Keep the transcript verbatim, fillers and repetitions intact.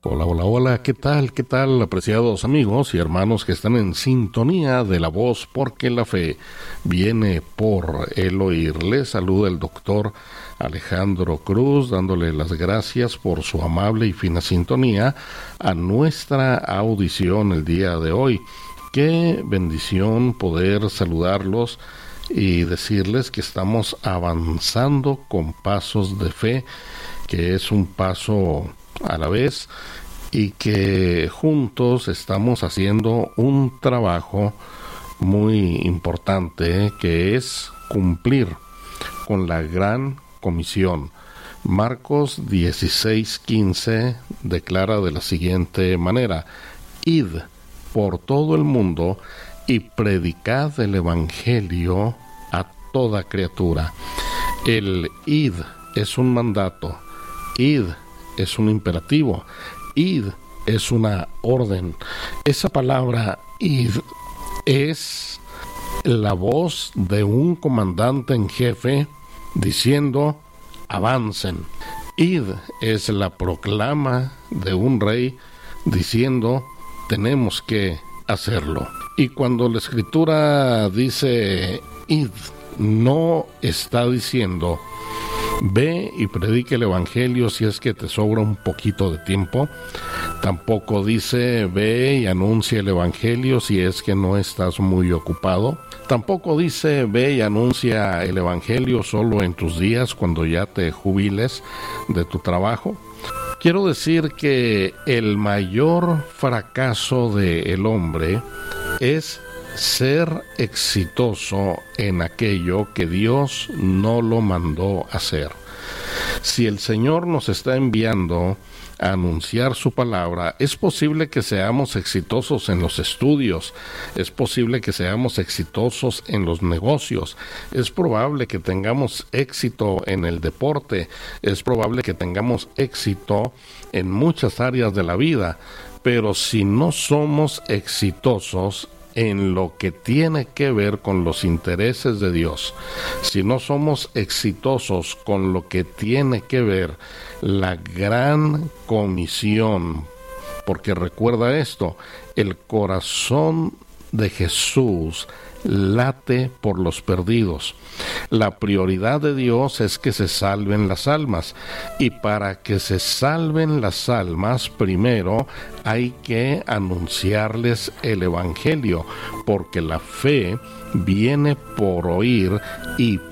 Hola, hola, hola, ¿qué tal? ¿Qué tal, apreciados amigos y hermanos que están en sintonía de la voz? Porque la fe viene por el oír. Les saluda el doctor Alejandro Cruz, dándole las gracias por su amable y fina sintonía a nuestra audición el día de hoy. Qué bendición poder saludarlos y decirles que estamos avanzando con pasos de fe, que es un paso a la vez, y que juntos estamos haciendo un trabajo muy importante, que es cumplir con la gran comisión. Marcos dieciséis quince declara de la siguiente manera: id por todo el mundo y predicad el evangelio a toda criatura. El id es un mandato, id es un imperativo, id es una orden. Esa palabra id es la voz de un comandante en jefe diciendo avancen. Id es la proclama de un rey diciendo tenemos que hacerlo. Y cuando la escritura dice id, no está diciendo ve y predique el evangelio si es que te sobra un poquito de tiempo. Tampoco dice ve y anuncia el evangelio si es que no estás muy ocupado. Tampoco dice ve y anuncia el evangelio solo en tus días cuando ya te jubiles de tu trabajo. Quiero decir que el mayor fracaso del hombre es ser exitoso en aquello que Dios no lo mandó hacer. Si el Señor nos está enviando a anunciar su palabra, es posible que seamos exitosos en los estudios, es posible que seamos exitosos en los negocios, es probable que tengamos éxito en el deporte, es probable que tengamos éxito en muchas áreas de la vida, pero si no somos exitosos en lo que tiene que ver con los intereses de Dios, si no somos exitosos con lo que tiene que ver la gran comisión, porque recuerda esto, el corazón de Jesús late por los perdidos. La prioridad de Dios es que se salven las almas, y para que se salven las almas, primero hay que anunciarles el evangelio, porque la fe viene por oír y